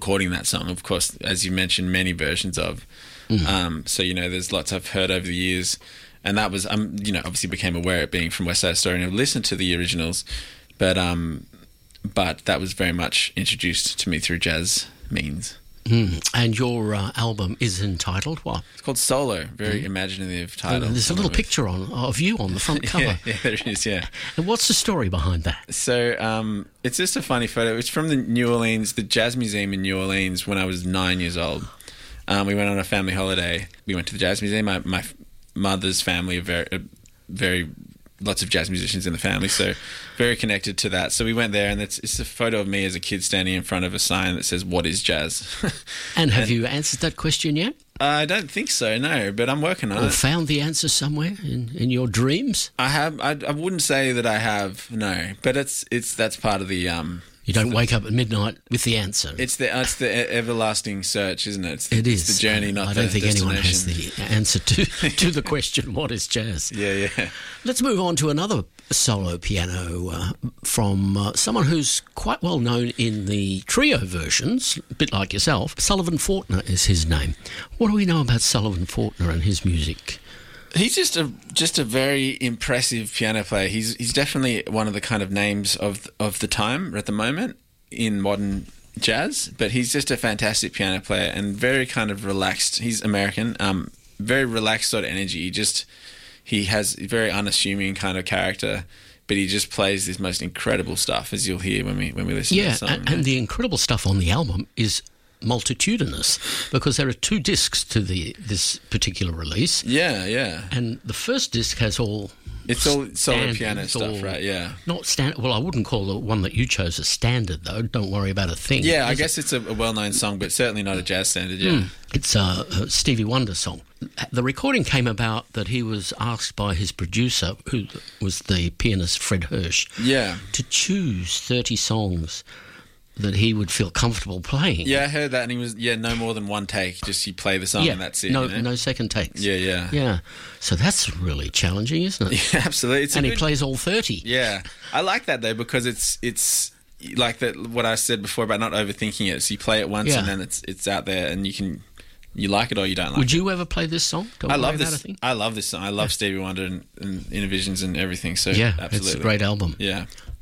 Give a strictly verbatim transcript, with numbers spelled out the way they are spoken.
recording that song. Of course, as you mentioned, many versions of. Mm. Um, so, you know, there's lots I've heard over the years. And that was, um, you know, obviously became aware of it being from West Side Story and I've listened to the originals. But um, but that was very much introduced to me through jazz means. Mm. And your uh, album is entitled what? It's called Solo, very mm. imaginative title. There's a little picture on of you on the front cover. yeah, yeah, there is, yeah. And what's the story behind that? So um, it's just a funny photo. It's from the New Orleans, the Jazz Museum in New Orleans when I was nine years old. Um, we went on a family holiday. We went to the Jazz Museum. My, my mother's family are very, are very, lots of jazz musicians in the family, so very connected to that. So we went there, and it's, it's a photo of me as a kid standing in front of a sign that says, "What is jazz?" And have and, you answered that question yet? I don't think so, no, but I'm working on or it. Or found the answer somewhere in, in your dreams? I have. I, I wouldn't say that I have, no, but it's it's that's part of the... Um, You don't wake up at midnight with the answer. It's the it's the everlasting search, isn't it? It's the, it is. It's the journey, not I the don't think anyone has destination. the answer to, to the question, what is jazz? Yeah, yeah. Let's move on to another solo piano uh, from uh, someone who's quite well known in the trio versions, a bit like yourself. Sullivan Fortner is his name. What do we know about Sullivan Fortner and his music? He's just a just a very impressive piano player. He's he's definitely one of the kind of names of of the time at the moment in modern jazz. But he's just a fantastic piano player and very kind of relaxed. He's American, um, very relaxed sort of energy. He just he has a very unassuming kind of character, but he just plays this most incredible stuff, as you'll hear when we when we listen yeah, to the song. And, and the incredible stuff on the album is multitudinous because there are two discs to the this particular release. Yeah, yeah. And the first disc has all it's all solo standard, piano stuff, right? Yeah. Not standard. Well, I wouldn't call the one that you chose a standard, though. Don't worry about a thing. Yeah, I guess it? it's a, a well-known song, but certainly not a jazz standard. Yeah, mm. It's a, a Stevie Wonder song. The recording came about that he was asked by his producer, who was the pianist Fred Hirsch, yeah, to choose thirty songs that he would feel comfortable playing. Yeah, I heard that, and he was, yeah, no more than one take, just you play the song yeah, and that's it. No, you know? no second takes. Yeah, yeah. Yeah, so that's really challenging, isn't it? Yeah, absolutely. It's and a he good, plays all thirty. Yeah, I like that, though, because it's, it's like that. What I said before about not overthinking it, so you play it once yeah. and then it's it's out there and you can... You like it or you don't like Would it. you ever play this song? Don't I love this. That, I, I love this song. I love yeah. Stevie Wonder and, and Innervisions and everything. So yeah, absolutely. It's a great album. Yeah.